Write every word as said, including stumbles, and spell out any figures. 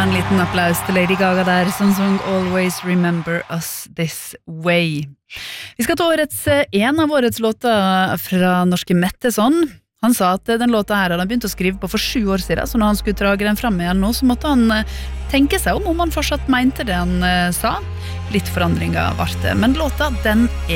en liten applaus til Lady Gaga der, som sang Always Remember Us This Way. Vi skal ta årets, en av årets låter fra norske Metteson. Han sa at den låta her hadde han begynt å skrive på for sju år siden, så når han skulle trage den frem igjen nå, så måtte han tenke seg om om han fortsatt mente det han sa. Litt forandringer var det, men låta den er